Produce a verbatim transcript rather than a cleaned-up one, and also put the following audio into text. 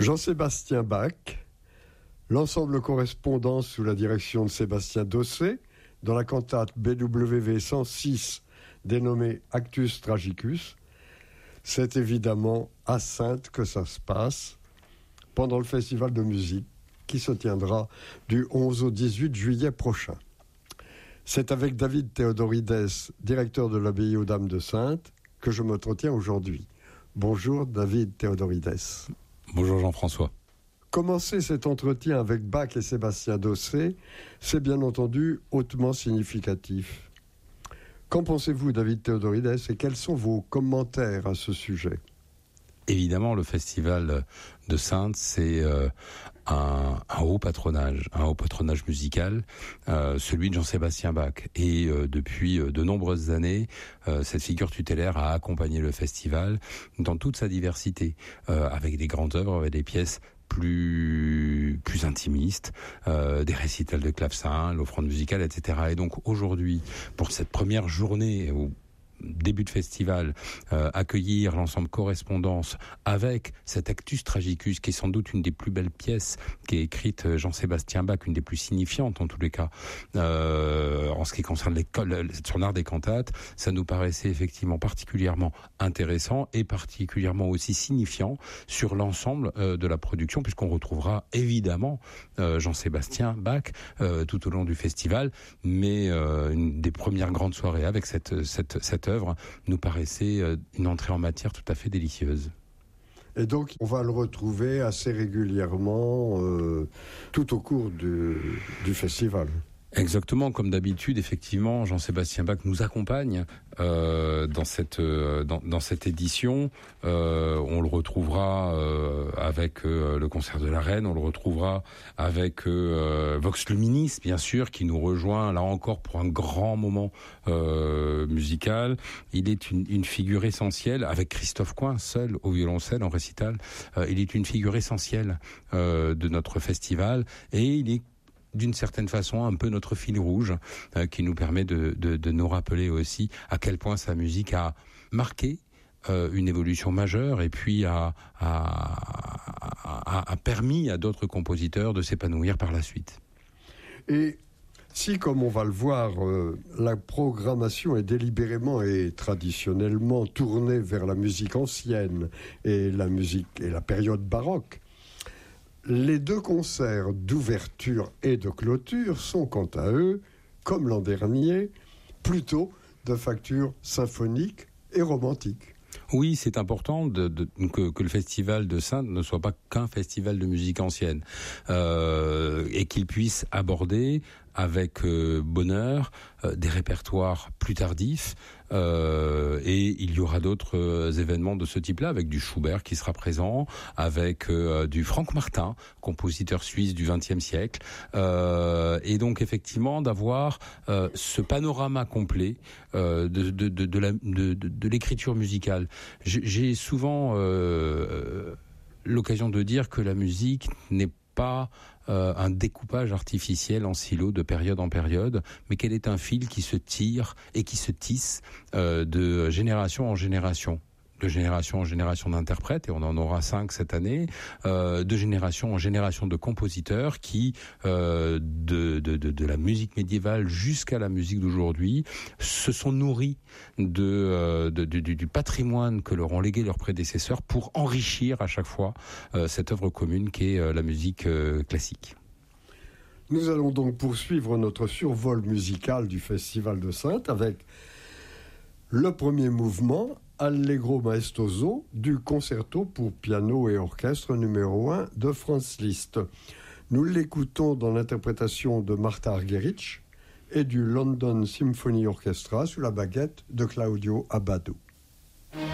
Jean-Sébastien Bach, l'ensemble correspondance sous la direction de Sébastien Dossé, dans la cantate B W V cent six dénommée Actus Tragicus. C'est évidemment à Saintes que ça se passe, pendant le festival de musique qui se tiendra du onze au dix-huit juillet prochain. C'est avec David Théodorides, directeur de l'abbaye aux Dames de Saintes, que je m'entretiens aujourd'hui. Bonjour David Théodorides. Bonjour Jean-François. Commencer cet entretien avec Bach et Sébastien Dossé, c'est bien entendu hautement significatif. Qu'en pensez-vous, David Théodorides, et quels sont vos commentaires à ce sujet ? Évidemment, le festival de Saintes, c'est euh, un, un haut patronage, un haut patronage musical, euh, celui de Jean-Sébastien Bach. Et euh, depuis de nombreuses années, euh, cette figure tutélaire a accompagné le festival dans toute sa diversité, euh, avec des grandes œuvres, avec des pièces plus plus intimistes, euh, des récitals de clavecin, l'offrande musicale, et cetera. Et donc aujourd'hui, pour cette première journée où début de festival, euh, accueillir l'ensemble correspondance avec cet Actus Tragicus, qui est sans doute une des plus belles pièces qui est écrite Jean-Sébastien Bach, une des plus signifiantes en tous les cas, euh, en ce qui concerne son art des cantates, ça nous paraissait effectivement particulièrement intéressant et particulièrement aussi signifiant sur l'ensemble euh, de la production, puisqu'on retrouvera évidemment euh, Jean-Sébastien Bach euh, tout au long du festival, mais euh, une des premières grandes soirées avec cette cette cette œuvre nous paraissait une entrée en matière tout à fait délicieuse. Et donc, on va le retrouver assez régulièrement euh, tout au cours du, du festival. Exactement, comme d'habitude, effectivement, Jean-Sébastien Bach nous accompagne euh, dans cette euh, dans, dans cette édition. Euh, on le retrouvera euh, avec euh, le concert de la Reine, on le retrouvera avec euh, Vox Luminis, bien sûr, qui nous rejoint là encore pour un grand moment euh, musical. Il est une, une figure essentielle, avec Christophe Coin, seul au violoncelle en récital. Euh, il est une figure essentielle euh, de notre festival et il est d'une certaine façon un peu notre fil rouge euh, qui nous permet de, de, de nous rappeler aussi à quel point sa musique a marqué euh, une évolution majeure et puis a, a, a, a permis à d'autres compositeurs de s'épanouir par la suite. Et si, comme on va le voir, euh, la programmation est délibérément et traditionnellement tournée vers la musique ancienne et la musique et la période baroque, les deux concerts d'ouverture et de clôture sont, quant à eux, comme l'an dernier, plutôt de facture symphonique et romantique. Oui, c'est important de, de, que, que le festival de Saintes ne soit pas qu'un festival de musique ancienne euh, et qu'il puisse aborder avec euh, bonheur euh, des répertoires plus tardifs euh, et il y aura d'autres euh, événements de ce type-là avec du Schubert qui sera présent, avec euh, du Franck Martin, compositeur suisse du vingtième siècle euh, et donc effectivement d'avoir euh, ce panorama complet euh, de, de, de, de, la, de, de, de l'écriture musicale. J'ai souvent euh, l'occasion de dire que la musique n'est pas euh, un découpage artificiel en silos de période en période, mais qu'elle est un fil qui se tire et qui se tisse euh, de génération en génération. De génération en génération d'interprètes, et on en aura cinq cette année, euh, de génération en génération de compositeurs qui, euh, de, de, de, de la musique médiévale jusqu'à la musique d'aujourd'hui, se sont nourris de, euh, de, de, du patrimoine que leur ont légué leurs prédécesseurs pour enrichir à chaque fois euh, cette œuvre commune qu'est euh, la musique euh, classique. Nous allons donc poursuivre notre survol musical du Festival de Saintes avec le premier mouvement, Allegro maestoso, du concerto pour piano et orchestre numéro un de Franz Liszt. Nous l'écoutons dans l'interprétation de Martha Argerich et du London Symphony Orchestra sous la baguette de Claudio Abbado.